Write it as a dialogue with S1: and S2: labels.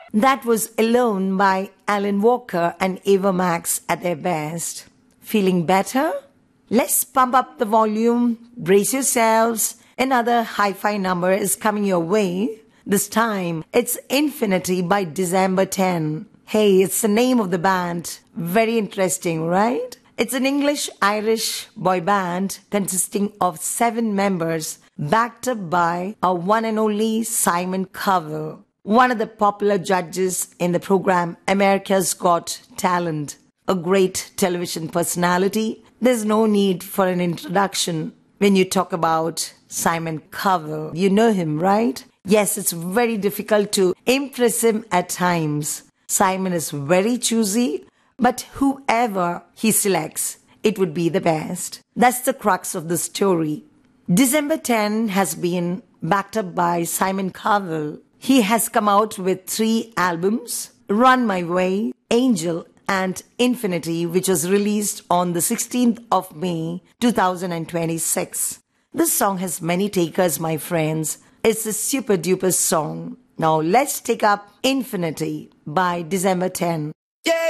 S1: That was Alone by Alan Walker and Ava Max at their best. Feeling better? Let's pump up the volume, brace yourselves. Another hi-fi number is coming your way. This time, it's Infinity by December 10. Hey, it's the name of the band. Very interesting, right? It's an English-Irish boy band consisting of 7 members, backed up by our one and only Simon Cowell, one of the popular judges in the program America's Got Talent. A great television personality. There's no need for an introduction when you talk about Simon Cowell. You know him, right? Yes, it's very difficult to impress him at times. Simon is very choosy, but whoever he selects, it would be the best. That's the crux of the story. December 10 has been backed up by Simon Cowell. He has come out with 3 albums, Run My Way, Angel, and Infinity, which was released on the 16th of May, 2026. This song has many takers, my friends. It's a super duper song. Now let's take up Infinity by December 10.